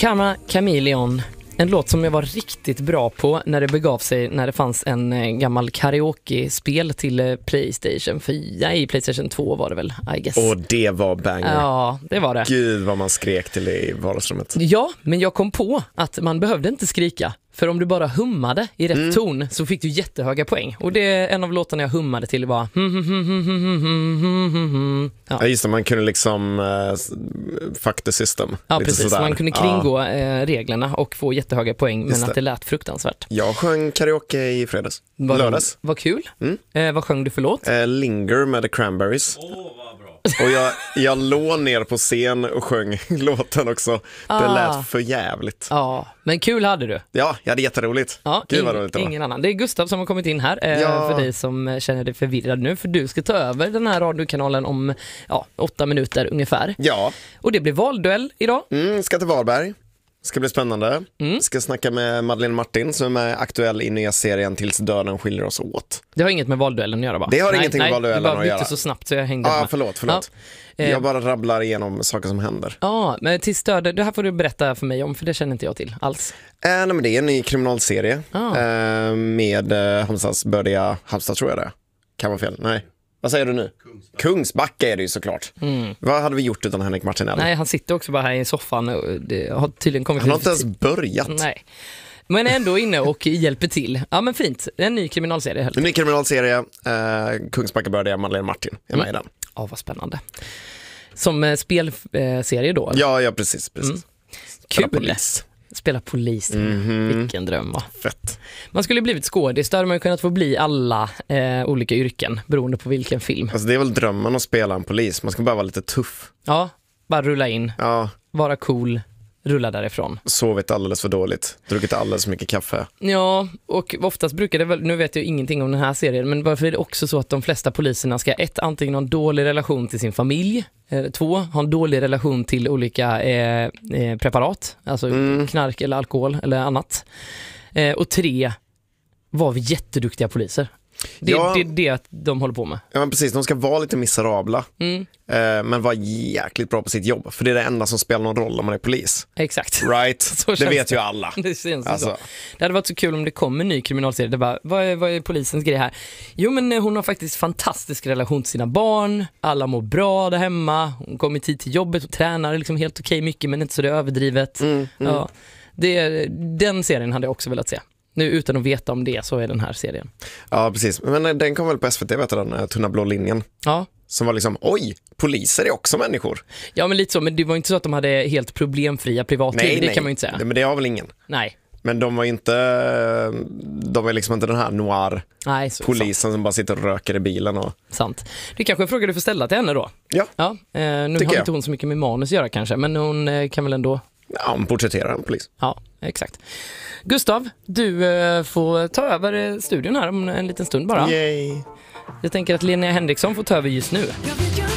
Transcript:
Karma Chameleon. En låt som jag var riktigt bra på när det begav sig, när det fanns en gammal karaoke-spel till PlayStation 4. I PlayStation 2 var det väl, I guess. Och det var banger. Ja, det var det. Gud vad man skrek till i vardagsrummet. Ja, men jag kom på att man behövde inte skrika. För om du bara hummade i rätt ton så fick du jättehöga poäng. Och det är en av låtarna jag hummade till var Ja, just det, man kunde liksom fuck the system. Ja, lite precis. sådär. Man kunde kringgå reglerna och få jättehöga poäng, men att det lät fruktansvärt. Jag sjöng karaoke i fredags. Lördags. Vad kul. Vad sjöng du för låt? Linger med The Cranberries. Vad bra. Och jag låg ner på scen och sjöng låten också. Det lät för jävligt. Ja, men kul hade du. Ja, jag hade jätteroligt. Ja, Gud vad roligt det var. ingen annan. Det är Gustav som har kommit in här för dig som känner dig förvirrad nu. För du ska ta över den här radiokanalen om 8 minuter ungefär. Ja. Och det blir valduell idag. Ska till Varberg. Ska bli spännande. Ska snacka med Madeleine Martin som är aktuell i nya serien Tills döden skiljer oss åt. Det har inget med valduellen att göra, va? Det har ingenting med valduellen att göra. Inte så snabbt så jag hängde med. Förlåt. Ja. Jag bara rabblar igenom saker som händer. Ja, men Tills döden, det här får du berätta för mig om, för det känner inte jag till alls. Nej, men det är en ny kriminalserie med Halmstads bördiga Halmstad, tror jag det. Kan vara fel. Nej. Vad säger du nu? Kungsbacka är det ju såklart. Vad hade vi gjort utan Henrik Martinelli? Nej, han sitter också bara här i soffan och det har tydligen kommit. Han har inte ens börjat. Nej. Men ändå inne och hjälper till. Ja, men fint. En ny kriminalserie. En ny kriminalserie. Kungsbacka bördiga Madeleine Martin är med i den. Ja, vad spännande. Som spelserie då? Eller? Ja, precis. Kul. Spela polis. Vilken dröm, va? Fett. Man skulle blivit skådis, då hade man kunnat få bli alla olika yrken beroende på vilken film. Alltså det är väl drömmen att spela en polis. Man ska bara vara lite tuff. Ja, bara rulla in. Ja. Vara cool. Rulla därifrån. Sovit alldeles för dåligt. Druckit alldeles för mycket kaffe. Ja, och oftast brukar det väl, nu vet jag ingenting om den här serien, men varför är det också så att de flesta poliserna ska antingen ha en dålig relation till sin familj, 2, ha en dålig relation till olika preparat, alltså knark eller alkohol eller annat, och 3, vara jätteduktiga poliser. Det är det de håller på med. Ja, men precis. De ska vara lite miserabla. Men vara jäkligt bra på sitt jobb. För det är det enda som spelar någon roll om man är polis. Exakt. Right? Det vet ju alla. Det känns så. Det hade varit så kul om det kom en ny kriminalserie. Det bara, vad är polisens grej här? Jo, men hon har faktiskt fantastisk relation till sina barn. Alla mår bra där hemma. Hon kommer i tid till jobbet och tränar liksom helt okej mycket, men inte så det är överdrivet. Ja, den serien hade jag också velat se. Nu utan att veta om det så är den här serien. Ja, precis. Men den kom väl på SVT, vet du, den tunna blå linjen. Ja. Som var liksom, oj, poliser är också människor. Ja, men lite så. Men det var inte så att de hade helt problemfria privatliv. Det kan man ju inte säga. Men det har väl ingen. Nej. Men de var liksom inte den här noir-polisen som bara sitter och röker i bilen. Sant. Det är kanske en fråga du får ställa till henne då. Ja. Nu har inte hon så mycket med manus att göra kanske, men hon kan väl ändå... Ja, hon porträtterar en polis. Ja, exakt. Gustav, du får ta över studion här om en liten stund bara. Yay. Jag tänker att Linnea Henriksson får ta över just nu.